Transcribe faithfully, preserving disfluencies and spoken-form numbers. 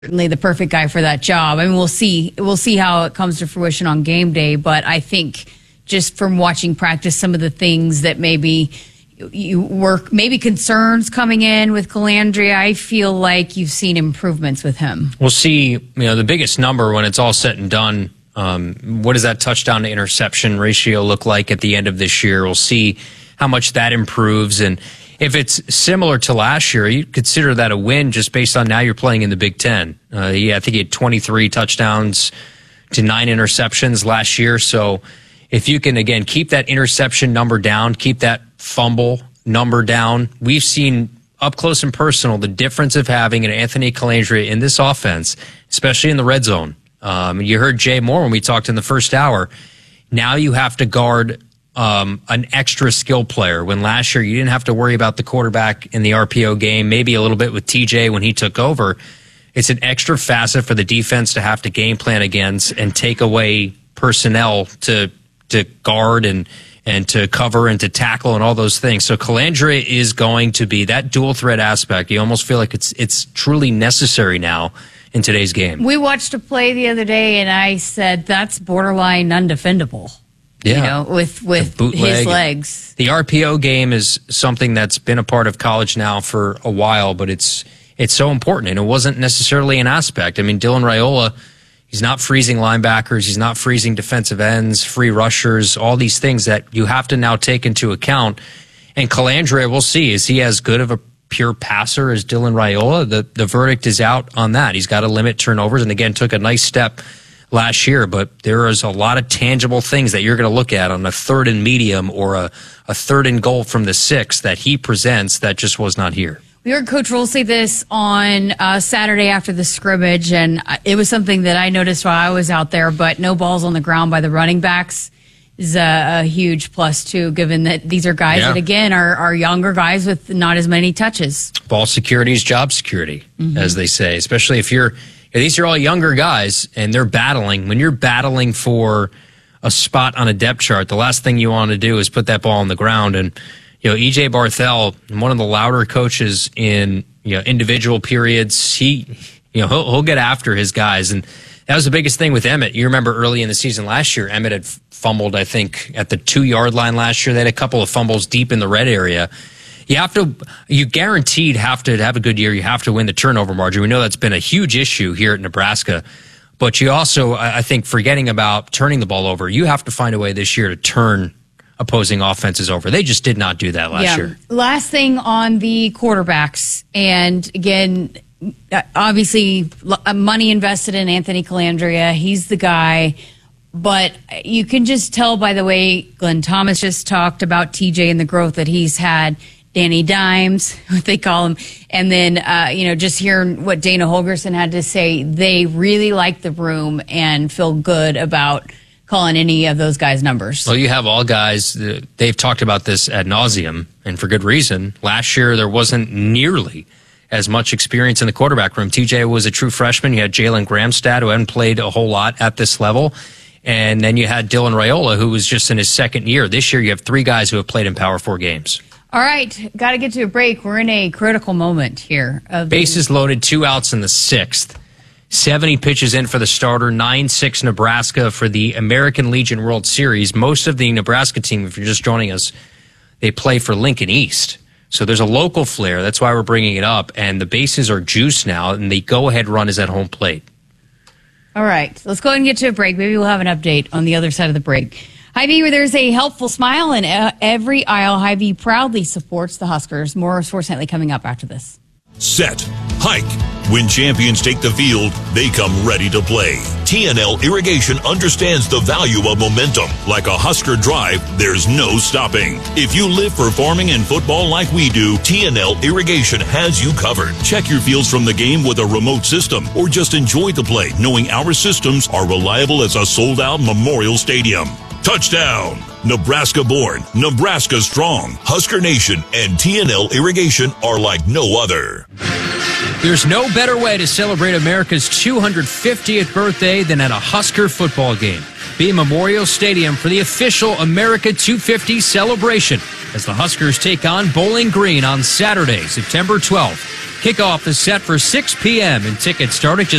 certainly the perfect guy for that job. I mean, we'll see. We'll see how it comes to fruition on game day. But I think just from watching practice, some of the things that maybe you work, maybe concerns coming in with Colandrea, I feel like you've seen improvements with him. We'll see, you know, the biggest number when it's all said and done. Um, what does that touchdown to interception ratio look like at the end of this year? We'll see how much that improves. And if it's similar to last year, you consider that a win just based on now you're playing in the Big Ten. Uh, yeah, I think he had twenty-three touchdowns to nine interceptions last year. So if you can, again, keep that interception number down, keep that fumble number down. We've seen up close and personal the difference of having an Anthony Colandrea in this offense, especially in the red zone. Um, you heard Jay Moore when we talked in the first hour. Now you have to guard um, an extra skill player. When last year you didn't have to worry about the quarterback in the R P O game, maybe a little bit with T J when he took over. It's an extra facet for the defense to have to game plan against and take away personnel to to guard and and to cover and to tackle and all those things. So Colandrea is going to be that dual threat aspect. You almost feel like it's it's truly necessary now in today's game. We watched a play the other day, and I said that's borderline undefendable. Yeah. You know, with with his legs. The R P O game is something that's been a part of college now for a while, but it's it's so important, and it wasn't necessarily an aspect. I mean, Dylan Raiola, he's not freezing linebackers. He's not freezing defensive ends, free rushers, all these things that you have to now take into account. And Colandrea, we'll see. Is he as good of a pure passer as Dylan Raiola? The, the verdict is out on that. He's got to limit turnovers, and again, took a nice step last year. But there is a lot of tangible things that you're going to look at on a third and medium or a, a third and goal from the six that he presents that just was not here. We heard Coach Roll say this on uh, Saturday after the scrimmage, and it was something that I noticed while I was out there, but no balls on the ground by the running backs is a, a huge plus, too, given that these are guys yeah. that, again, are, are younger guys with not as many touches. Ball security is job security, mm-hmm. as they say, especially if you're – these are all younger guys, and they're battling. When you're battling for a spot on a depth chart, the last thing you want to do is put that ball on the ground. And you know, E J Barthel, one of the louder coaches in, you know, individual periods, he, you know, he'll, he'll get after his guys. And that was the biggest thing with Emmett. You remember early in the season last year, Emmett had fumbled, I think, at the two-yard line last year. They had a couple of fumbles deep in the red area. You have to, you guaranteed have to have a good year. You have to win the turnover margin. We know that's been a huge issue here at Nebraska. But you also, I think, forgetting about turning the ball over, you have to find a way this year to turn opposing offenses over. They just did not do that last yeah. year. Last thing on the quarterbacks, and again, obviously money invested in Anthony Colandrea. He's the guy, but you can just tell by the way Glenn Thomas just talked about T J and the growth that he's had. Danny Dimes, what they call him, and then uh, you know, just hearing what Dana Holgorsen had to say, they really like the room and feel good about calling any of those guys' numbers. Well, you have all guys, uh, they've talked about this ad nauseum, and for good reason. Last year, there wasn't nearly as much experience in the quarterback room. T J was a true freshman. You had Jalen Gramstad, who hadn't played a whole lot at this level. And then you had Dylan Raiola, who was just in his second year. This year, you have three guys who have played in Power Four games. All right, got to get to a break. We're in a critical moment here. Of the- Bases loaded, two outs in the sixth. seventy pitches in for the starter, nine six Nebraska for the American Legion World Series. Most of the Nebraska team, if you're just joining us, they play for Lincoln East. So there's a local flair. That's why we're bringing it up. And the bases are juiced now, and the go-ahead run is at home plate. All right, let's go ahead and get to a break. Maybe we'll have an update on the other side of the break. Hy-Vee, where there's a helpful smile in every aisle, Hy-Vee proudly supports the Huskers. More Sports Nightly coming up after this. Set. Hike. When champions take the field, they come ready to play. T N L Irrigation understands the value of momentum. Like a Husker drive, there's no stopping. If you live for farming and football like we do, T N L Irrigation has you covered. Check your fields from the game with a remote system, or just enjoy the play, knowing our systems are reliable as a sold-out Memorial Stadium. Touchdown! Nebraska born, Nebraska strong. Husker Nation and T N L Irrigation are like no other. There's no better way to celebrate America's two hundred fiftieth birthday than at a Husker football game. Be at Memorial Stadium for the official America two fifty celebration as the Huskers take on Bowling Green on Saturday, September twelfth. Kickoff is set for six p.m. and tickets start at just